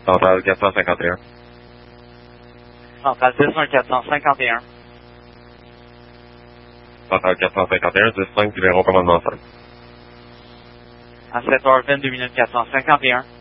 Centrale 451. Centrale 10-1-451. Centrale 451, 10-5, Libéron, commandement 5. À 7h22 451.